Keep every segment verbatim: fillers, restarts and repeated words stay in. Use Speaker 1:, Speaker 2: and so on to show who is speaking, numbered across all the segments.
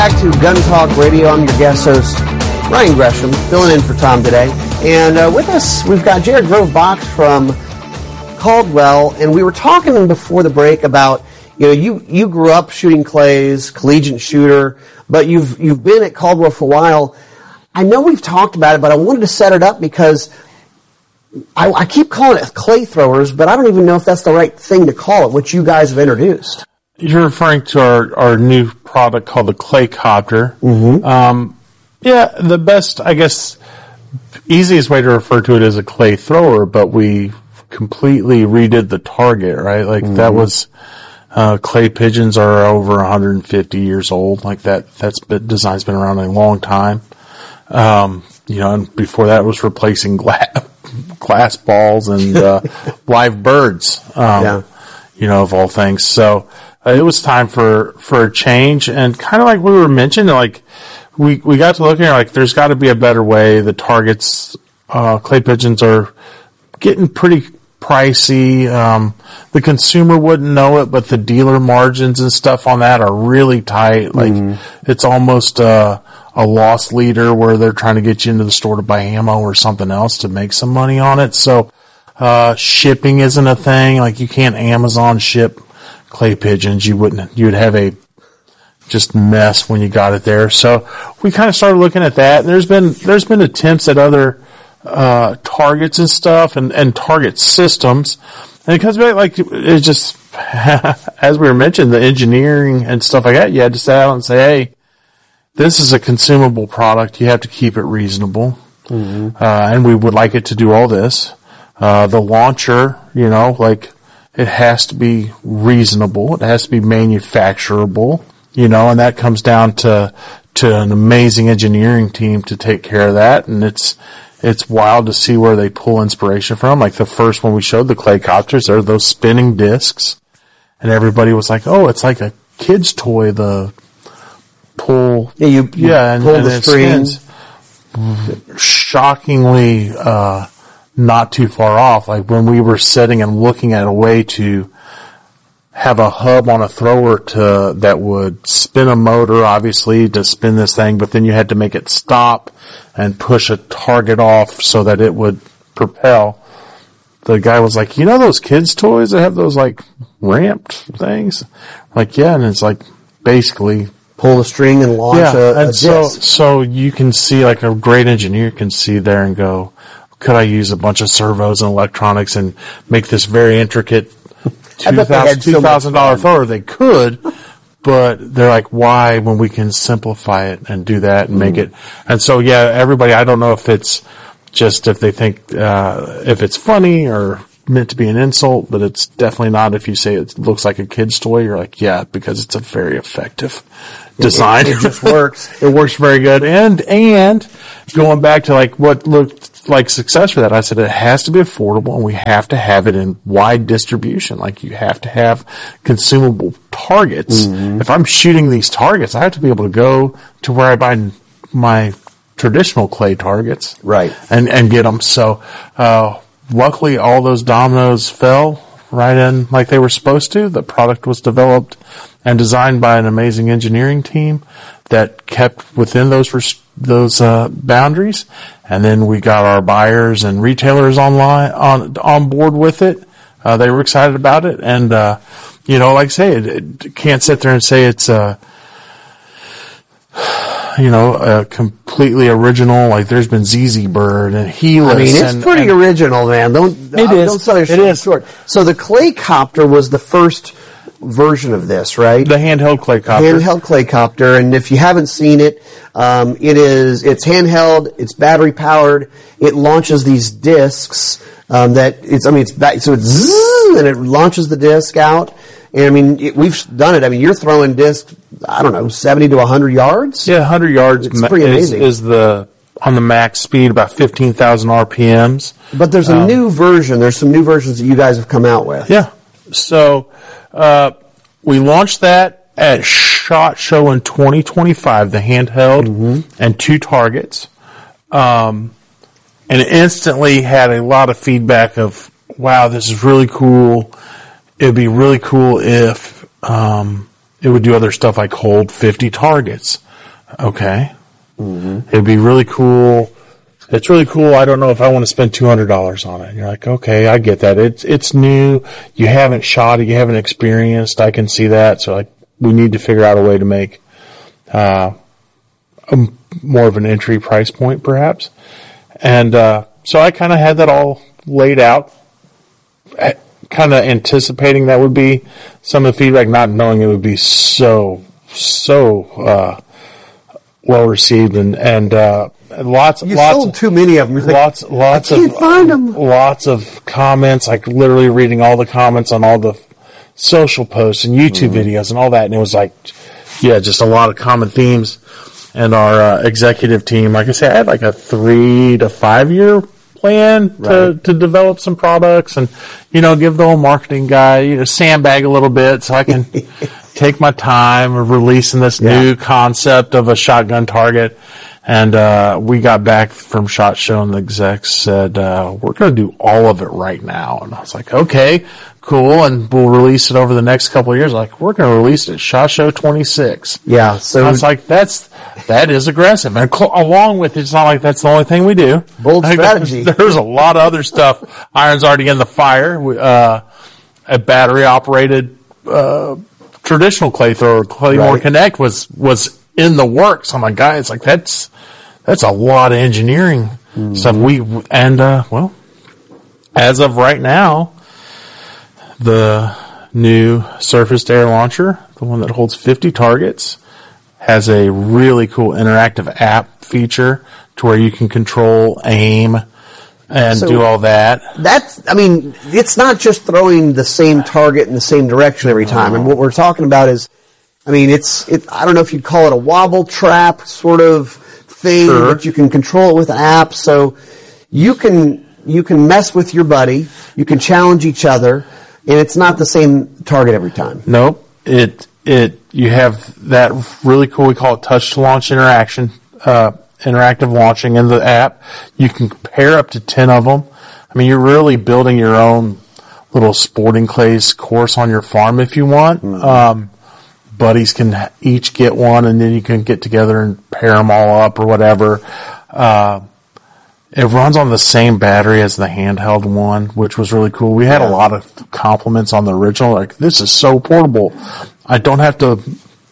Speaker 1: Back to Gun Talk Radio. I'm your guest host, Ryan Gresham, filling in for Tom today. And uh, with us, we've got Jared Grove-Box from Caldwell. And we were talking before the break about, you know, you, you grew up shooting clays, collegiate shooter, but you've you've been at Caldwell for a while. I know we've talked about it, but I wanted to set it up because I, I keep calling it clay throwers, but I don't even know if that's the right thing to call it, what you guys have introduced.
Speaker 2: You're referring to our, our new product called the Clay Copter.
Speaker 1: Mm-hmm.
Speaker 2: Um, yeah, the best, I guess, easiest way to refer to it is a clay thrower, but we completely redid the target, right? Like mm-hmm. that was, uh, clay pigeons are over one hundred fifty years old. Like that, that's been, design's been around a long time. Um, you know, and before that was replacing glass, glass balls and, uh, live birds, um,
Speaker 1: yeah.
Speaker 2: you know, of all things. So, Uh, it was time for, for a change, and kind of like we were mentioning, like, we, we got to looking at, like, there's got to be a better way. The targets, uh, clay pigeons are getting pretty pricey. Um, the consumer wouldn't know it, but the dealer margins and stuff on that are really tight. Like, mm-hmm. it's almost, uh, a loss leader where they're trying to get you into the store to buy ammo or something else to make some money on it. So, uh, shipping isn't a thing. Like, you can't Amazon ship clay pigeons. You wouldn't, you would have a just mess when you got it there. So we kind of started looking at that. There's been, there's been attempts at other, uh, targets and stuff and, and target systems. And it comes back like, it's just, as we were mentioning, the engineering and stuff like that, you had to sit out and say, hey, this is a consumable product. You have to keep it reasonable. Mm-hmm. Uh, and we would like it to do all this. Uh, the launcher, you know, like, it has to be reasonable. It has to be manufacturable, you know, and that comes down to, to an amazing engineering team to take care of that. And it's, it's wild to see where they pull inspiration from. Like the first one we showed, the clay copters, are those spinning discs. And everybody was like, oh, it's like a kid's toy, the pull.
Speaker 1: Yeah, you, you
Speaker 2: yeah, and,
Speaker 1: pull
Speaker 2: and
Speaker 1: the
Speaker 2: it
Speaker 1: strings.
Speaker 2: spins shockingly, uh, not too far off. Like when we were sitting and looking at a way to have a hub on a thrower to, that would spin a motor, obviously, to spin this thing, but then you had to make it stop and push a target off so that it would propel. The guy was like, you know those kids' toys that have those like ramped things? Like, yeah, and it's like basically
Speaker 1: pull the string and launch
Speaker 2: yeah,
Speaker 1: a, a
Speaker 2: and
Speaker 1: disc.
Speaker 2: so, so you can see, like a great engineer can see there and go, could I use a bunch of servos and electronics and make this very intricate two thousand dollars thrower? They could, but they're like, why when we can simplify it and do that and mm. make it? And so, yeah, everybody, I don't know if it's just if they think, uh, if it's funny or meant to be an insult, but it's definitely not. If you say it looks like a kid's toy, you're like, yeah, because it's a very effective design.
Speaker 1: It, it just works.
Speaker 2: It works very good. And, and going back to like what looked like success for that, I said it has to be affordable and we have to have it in wide distribution. Like you have to have consumable targets. Mm-hmm. If I'm shooting these targets, I have to be able to go to where I buy my traditional clay targets.
Speaker 1: Right.
Speaker 2: And, and get them. So, uh, luckily all those dominoes fell right in like they were supposed to. The product was developed and designed by an amazing engineering team that kept within those rest- those uh, boundaries, and then we got our buyers and retailers online on on board with it. Uh, they were excited about it, and uh, you know, like I say, it, it can't sit there and say it's uh, you know, a completely original. Like there's been Z Z Bird and Helix.
Speaker 1: I mean, it's
Speaker 2: and,
Speaker 1: pretty
Speaker 2: and
Speaker 1: original, man. Don't
Speaker 2: it
Speaker 1: uh,
Speaker 2: is.
Speaker 1: Don't sell your
Speaker 2: it is.
Speaker 1: short. So the clay copter was the first version of this, right?
Speaker 2: The handheld clay copter.
Speaker 1: Handheld clay copter, and if you haven't seen it, um, it is it's handheld, it's battery powered, it launches these discs um, that it's. I mean, it's back, so it's zzz, and it launches the disc out. And I mean, it, we've done it. I mean, you're throwing discs, I don't know, seventy to one hundred yards.
Speaker 2: Yeah, one hundred yards.
Speaker 1: It's pretty amazing.
Speaker 2: Is, is the on the max speed about fifteen thousand R P Ms.
Speaker 1: But there's a um, new version. There's some new versions that you guys have come out with.
Speaker 2: Yeah. So, uh, we launched that at SHOT Show in twenty twenty-five, the handheld mm-hmm. and two targets. Um, and it instantly had a lot of feedback of, wow, this is really cool. It'd be really cool if, um, it would do other stuff like hold fifty targets. Okay. Mm-hmm. It'd be really cool. It's really cool. I don't know if I want to spend two hundred dollars on it. And you're like, okay, I get that. It's, it's new. You haven't shot it. You haven't experienced. I can see that. So like, we need to figure out a way to make, uh, a, more of an entry price point perhaps. And, uh, so I kind of had that all laid out, kind of anticipating that would be some of the feedback, not knowing it would be so, so, uh, well received and, and, uh, lots,
Speaker 1: you
Speaker 2: lots,
Speaker 1: sold too many of them. You're
Speaker 2: lots,
Speaker 1: like,
Speaker 2: lots
Speaker 1: I can't
Speaker 2: of,
Speaker 1: find them.
Speaker 2: lots of comments, like literally reading all the comments on all the social posts and YouTube mm-hmm. videos and all that. And it was like, yeah, just a lot of common themes. And our uh, executive team, like I said, I had like a three to five year plan to, right. to develop some products and, you know, give the old marketing guy, you know, sandbag a little bit so I can take my time of releasing this yeah. new concept of a shotgun target. And, uh, we got back from SHOT Show and the execs said, uh, we're going to do all of it right now. And I was like, okay, cool. And we'll release it over the next couple of years. Like, we're going to release it at SHOT Show twenty-six.
Speaker 1: Yeah. So
Speaker 2: I was like, that's, that is aggressive. And cl- along with it, it's not like that's the only thing we do.
Speaker 1: Bold
Speaker 2: like,
Speaker 1: strategy.
Speaker 2: There's, there's a lot of other stuff. Iron's already in the fire. We, uh, a battery operated, uh, traditional clay thrower, Claymore right. Connect was, was in the works. I'm like, guys, like that's, that's a lot of engineering mm-hmm. stuff. We, and, uh, well, as of right now, the new surface to air launcher, the one that holds fifty targets, has a really cool interactive app feature to where you can control aim and so do all that.
Speaker 1: That's, I mean, it's not just throwing the same target in the same direction every time. And what we're talking about is, I mean, it's, it, I don't know if you'd call it a wobble trap sort of thing,
Speaker 2: sure.
Speaker 1: but you can control it with an app. So you can, you can mess with your buddy, you can challenge each other, and it's not the same target every time.
Speaker 2: Nope. It, it, you have that really cool, we call it touch to launch interaction, uh, interactive launching in the app. You can pair up to ten of them. I mean, you're really building your own little sporting clays course on your farm if you want. Mm-hmm. Um, buddies can each get one and then you can get together and pair them all up or whatever. Uh, it runs on the same battery as the handheld one, which was really cool. We had yeah. a lot of compliments on the original. Like, this is so portable. I don't have to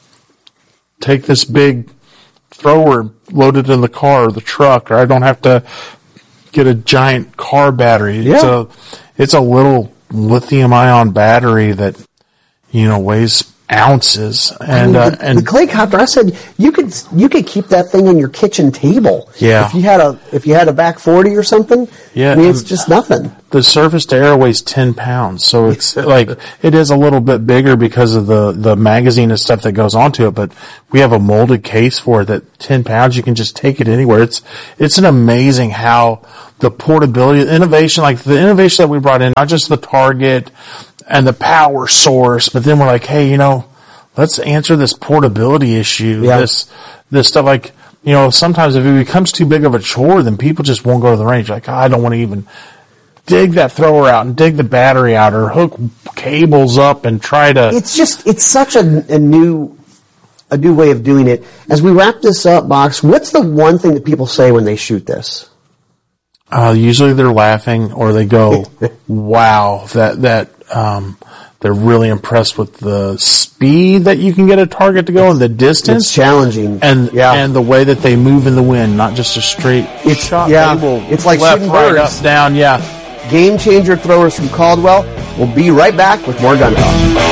Speaker 2: take this big thrower, load it in the car or the truck, or I don't have to get a giant car battery.
Speaker 1: Yeah.
Speaker 2: It's a, it's a little lithium ion battery that, you know, weighs ounces. And,
Speaker 1: I mean,
Speaker 2: uh,
Speaker 1: the,
Speaker 2: and
Speaker 1: the Claycopter, I said you could, you could keep that thing on your kitchen table.
Speaker 2: Yeah.
Speaker 1: If you had a, if you had a back forty or something.
Speaker 2: Yeah.
Speaker 1: I mean, it's just nothing.
Speaker 2: The surface to air weighs ten pounds. So it's like, it is a little bit bigger because of the, the magazine and stuff that goes onto it, but we have a molded case for it that ten pounds, you can just take it anywhere. It's, it's an amazing how the portability, the innovation, like the innovation that we brought in, not just the target and the power source, but then we're like, hey, you know, let's answer this portability issue.
Speaker 1: Yeah.
Speaker 2: This, this stuff like, you know, sometimes if it becomes too big of a chore, then people just won't go to the range. Like, oh, I don't want to even dig that thrower out and dig the battery out or hook cables up and try to.
Speaker 1: It's just, it's such a, a new, a new way of doing it. As we wrap this up, Box, what's the one thing that people say when they shoot this?
Speaker 2: Uh, usually they're laughing or they go, wow, that, that, um, they're really impressed with the speed that you can get a target to go and the distance.
Speaker 1: It's challenging.
Speaker 2: And,
Speaker 1: yeah.
Speaker 2: and the way that they move in the wind, not just a straight
Speaker 1: it's,
Speaker 2: shot.
Speaker 1: Yeah.
Speaker 2: Will
Speaker 1: it's like
Speaker 2: left,
Speaker 1: shooting
Speaker 2: right,
Speaker 1: birds.
Speaker 2: up, down, yeah.
Speaker 1: Game changer throwers from Caldwell. We'll be right back with more Gun Talk.